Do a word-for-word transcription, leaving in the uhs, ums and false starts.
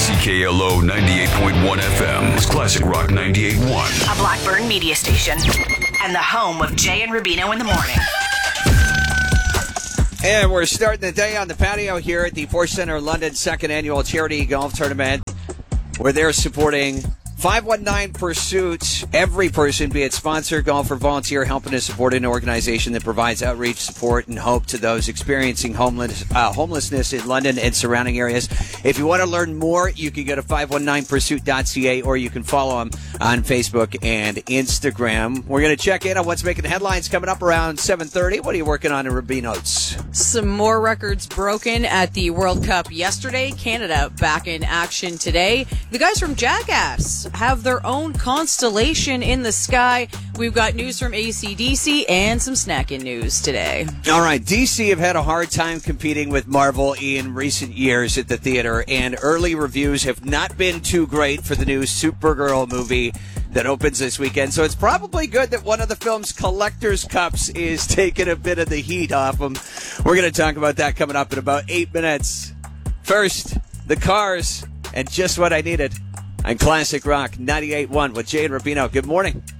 C K L O ninety-eight point one F M is Classic Rock ninety-eight point one. A Blackburn media station and the home of Jay and Rubino in the morning. And we're starting the day on the patio here at the Force Center London second annual charity golf tournament, where they're supporting five one nine Pursuit. Every person, be it sponsor, golf, or volunteer, helping to support an organization that provides outreach, support, and hope to those experiencing homeless, uh, homelessness in London and surrounding areas. If you want to learn more, you can go to five one nine pursuit dot c a or you can follow them on Facebook and Instagram. We're going to check in on what's making the headlines coming up around seven thirty. What are you working on in Rubino's? Some more records broken at the World Cup yesterday. Canada back in action today. The guys from Jackass have their own constellation in the sky. We've got news from A C D C and some snacking news today. All right, D C have had a hard time competing with Marvel in recent years at the theater, and early reviews have not been too great for the new Supergirl movie that opens this weekend. So it's probably good that one of the film's collector's cups is taking a bit of the heat off them. We're going to talk about that coming up in about eight minutes. First, the Cars and Just What I Needed on Classic Rock ninety-eight point one with Jay and Rubino. Good morning.